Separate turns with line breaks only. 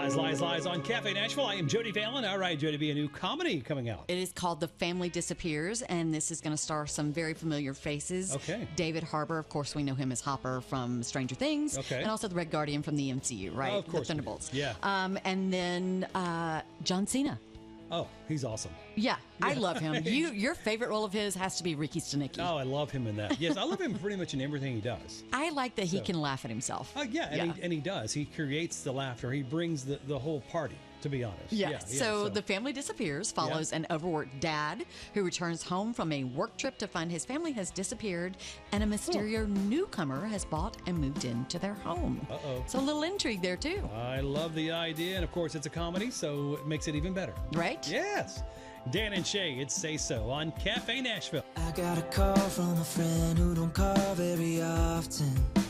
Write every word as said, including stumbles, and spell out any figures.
Lies, Lies, Lies on Cafe Nashville. I am Jody Fallon. All right, Jody, be a new comedy coming out.
It is called The Family Disappears, and this is going to star some very familiar faces.
Okay.
David Harbour, of course, we know him as Hopper from Stranger Things.
Okay.
And also the Red Guardian from the M C U, right?
Oh, of course
The
we do.
Thunderbolts.
Yeah.
Um, and then uh, John Cena.
Oh, he's awesome.
Yeah, I love him. You, your favorite role of his has to be Ricky Stenicki.
Oh, I love him in that. Yes, I love him pretty much in everything he does.
I like that he
So-
can laugh at himself.
Oh, yeah, and,
Yeah.
He, and he does. He creates the laughter. He brings the, the whole party, to be honest.
Yeah.
Yeah, yeah,
so, The Family Disappears follows
Yeah.
an overworked dad who returns home from a work trip to find his family has disappeared and a mysterious newcomer has bought and moved into their home.
Uh-oh.
So a little intrigue there too,
I love the idea, and of course, it's a comedy, so it makes it even better.
right?
Yes. Dan and Shay, it's Say So on Cafe Nashville.
I got a call from a friend who don't call very often.